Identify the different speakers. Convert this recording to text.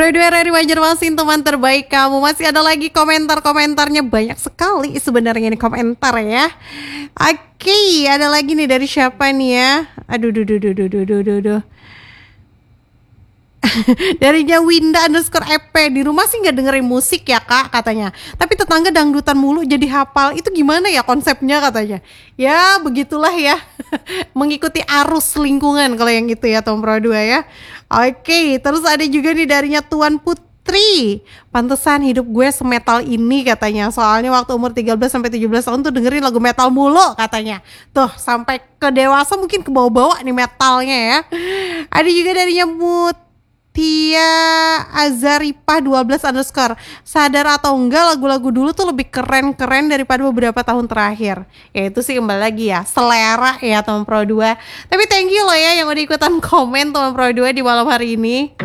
Speaker 1: Bro 2 dari Banjarmasin, teman terbaik kamu. Masih ada lagi komentar-komentarnya, banyak sekali sebenarnya ini komentar ya. Oke, ada lagi nih dari siapa nih ya? Aduh. Darinya Winda_EP, di rumah sih nggak dengerin musik ya kak katanya, tapi tetangga dangdutan mulu jadi hafal. Itu gimana ya konsepnya katanya? Ya begitulah ya. Mengikuti arus lingkungan kalau yang itu ya Tom Pro 2 ya. Oke, terus ada juga nih darinya Tuan Putri. Pantesan hidup gue semetal ini katanya. Soalnya waktu umur 13-17 tahun tuh dengerin lagu metal mulu katanya. Tuh sampai ke dewasa mungkin kebawa-bawa nih metalnya ya. Ada juga darinya Tia Azaripah 12_. Sadar atau enggak, lagu-lagu dulu tuh lebih keren-keren daripada beberapa tahun terakhir. Ya itu sih kembali lagi ya, selera ya teman Pro 2. Tapi thank you loh ya yang udah ikutan komen teman Pro 2 di malam hari ini.